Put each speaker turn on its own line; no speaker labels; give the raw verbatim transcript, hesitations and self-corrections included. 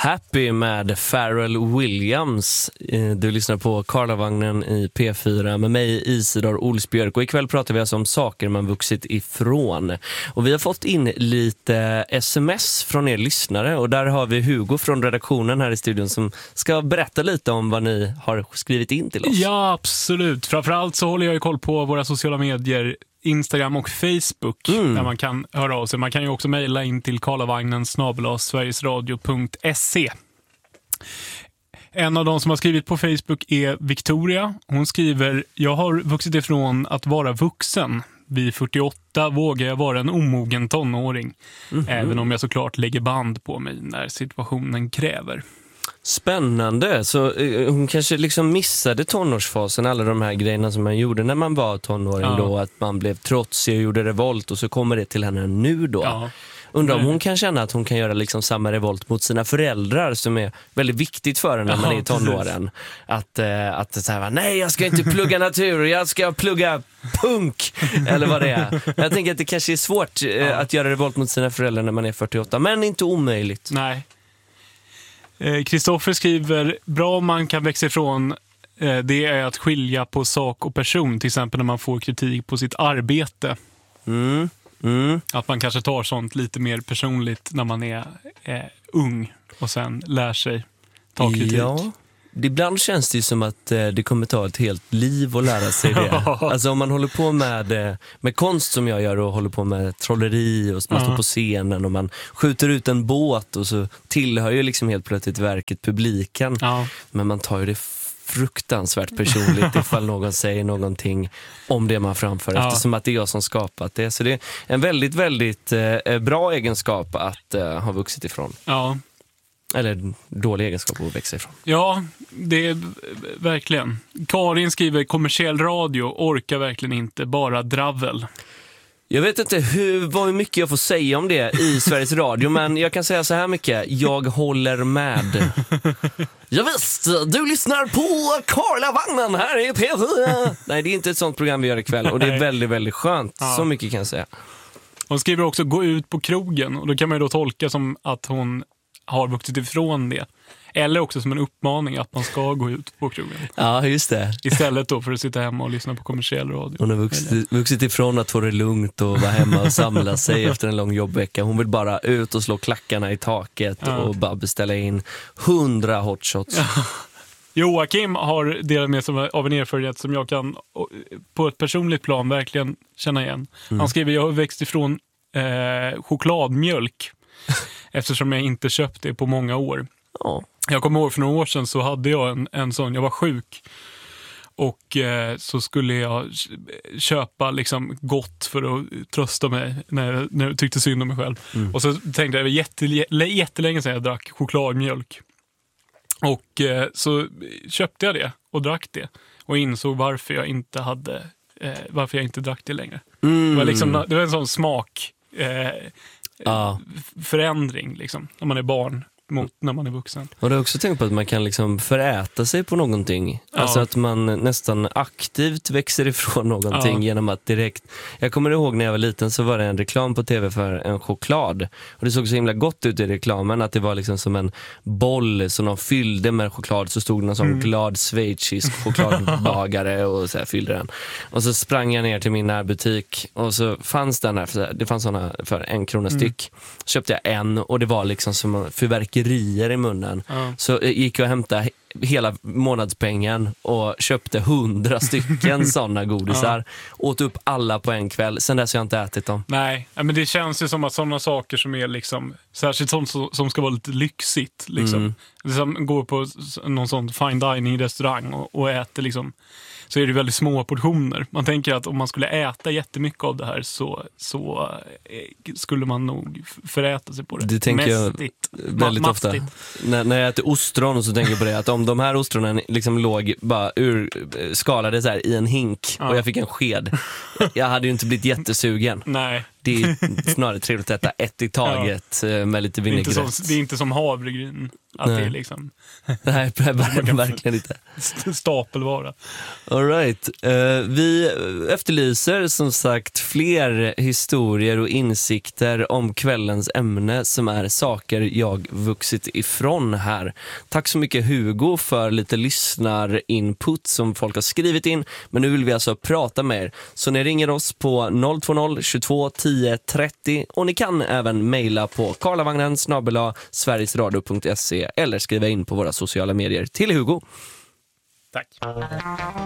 Happy med Pharrell Williams. Du lyssnar på Karlavagnen i P fyra med mig, Isidor Olsbjörk. Och ikväll pratar vi alltså om saker man vuxit ifrån. Och vi har fått in lite sms från er lyssnare. Och där har vi Hugo från redaktionen här i studion som ska berätta lite om vad ni har skrivit in till oss.
Ja, absolut. Framförallt så håller jag ju koll på våra sociala medier, Instagram och Facebook, mm. där man kan höra av sig. Man kan ju också mejla in till karlavagnen snabel-a sverigesradio punkt se. En av de som har skrivit på Facebook är Victoria. Hon skriver: jag har vuxit ifrån att vara vuxen. Vid fyrtioåtta vågar jag vara en omogen tonåring. Mm-hmm. Även om jag såklart lägger band på mig när situationen kräver.
Spännande, så uh, hon kanske liksom missade tonårsfasen, alla de här grejerna som man gjorde när man var tonåring, ja. Då att man blev trotsig och gjorde revolt, och så kommer det till henne nu då. Ja. Undrar om hon kan känna att hon kan göra liksom samma revolt mot sina föräldrar, som är väldigt viktigt för henne när man är i tonåren. Att, uh, att säga, nej jag ska inte plugga natur, jag ska plugga punk, eller vad det är. Jag tänker att det kanske är svårt uh, ja. att göra revolt mot sina föräldrar när man är fyrtioåtta, men inte omöjligt.
Nej. Kristoffer skriver: bra om man kan växa ifrån eh, det är att skilja på sak och person, till exempel när man får kritik på sitt arbete. Mm. Mm. Att man kanske tar sånt lite mer personligt när man är eh, ung och sen lär sig ta kritik.
Ja. Ibland känns det ju som att eh, det kommer ta ett helt liv att lära sig det. Alltså om man håller på med, eh, med konst som jag gör och håller på med trolleri och man uh-huh. står på scenen och man skjuter ut en båt, och så tillhör ju liksom helt plötsligt verket publiken. Uh-huh. Men man tar ju det fruktansvärt personligt ifall någon säger någonting om det man framför, uh-huh. eftersom att det är jag som skapat det. Så det är en väldigt, väldigt eh, bra egenskap att eh, ha vuxit ifrån. Ja. Uh-huh. Eller dålig egenskap att växa ifrån.
Ja, det är verkligen. Karin skriver: kommersiell radio orkar verkligen inte, bara dravel.
Jag vet inte hur, vad mycket jag får säga om det i Sveriges Radio, men jag kan säga så här mycket: jag håller med. Ja visst, du lyssnar på Karlavagnen här i P fyra. Nej, det är inte ett sånt program vi gör ikväll, och det är väldigt, väldigt skönt. Ja. Så mycket kan jag säga.
Hon skriver också: gå ut på krogen, och då kan man ju då tolka som att hon har vuxit ifrån det. Eller också som en uppmaning att man ska gå ut på krogen.
Ja, just det.
Istället då för att sitta hemma och lyssna på kommersiell radio.
Hon har vuxit, vuxit ifrån att få det lugnt och vara hemma och samla sig efter en lång jobbvecka. Hon vill bara ut och slå klackarna i taket, ja. Och bara beställa in hundra hotshots. Ja.
Joakim har delat med sig av en erfarenhet som jag kan på ett personligt plan verkligen känna igen. Mm. Han skriver: jag har växt ifrån eh, chokladmjölk. Eftersom jag inte köpt det på många år. Ja. Jag kommer ihåg för några år sedan så hade jag en, en sån, jag var sjuk. Och eh, så skulle jag köpa liksom gott för att trösta mig när jag, när jag tyckte synd om mig själv. Mm. Och så tänkte jag, det var jätte, jättelänge sedan jag drack chokladmjölk. Och eh, så köpte jag det och drack det. Och insåg varför jag inte hade, eh, varför jag inte drack det längre. Mm. Det var liksom, det var en sån smak... Eh, Ah. förändring liksom, när man är barn mot när man är vuxen.
Och du har också tänkt på att man kan liksom föräta sig på någonting. Ja. Alltså att man nästan aktivt växer ifrån någonting, ja. Genom att direkt... Jag kommer ihåg när jag var liten så var det en reklam på tv för en choklad. Och det såg så himla gott ut i reklamen, att det var liksom som en boll som de fyllde med choklad. Så stod det någon sån mm. glad schweizisk chokladbagare och så här fyllde den. Och så sprang jag ner till min närbutik och så fanns den här, det fanns såna för en krona styck. Mm. Så köpte jag en, och det var liksom som fyrverkerier i munnen. Ja. Så gick jag och hämtade hela månadspengen och köpte hundra stycken sådana godisar. Ja. Åt upp alla på en kväll. Sen dess har jag inte ätit dem.
Nej, men det känns ju som att sådana saker som är liksom, särskilt sånt som ska vara lite lyxigt liksom. Mm. Liksom går på någon sån fine dining restaurang och, och äter liksom, så är det väldigt små portioner. Man tänker att om man skulle äta jättemycket av det här så, så eh, skulle man nog föräta sig på det.
Det tänker Mästigt. jag väldigt Ma- ofta. När, när jag äter ostron och så tänker jag på det, att om de här ostronen liksom låg bara ur, skalade så här i en hink, ja. Och jag fick en sked, jag hade ju inte blivit jättesugen.
Nej.
Det är snarare trevligt att äta ett i taget ja. med lite vinägrett.
Det är inte som, det är inte som havregryn. Att det är liksom...
Nej, verkligen inte.
Stapelvara.
All right. Uh, vi efterlyser som sagt fler historier och insikter om kvällens ämne som är saker jag vuxit ifrån här. Tack så mycket Hugo för lite lyssnarinput som folk har skrivit in. Men nu vill vi alltså prata med er. Så ni ringer oss på noll två noll tjugotvå tio trettio och ni kan även mejla på karlavagnen snabel-a sverigesradio punkt se eller skriva in på våra sociala medier till Hugo.
Tack.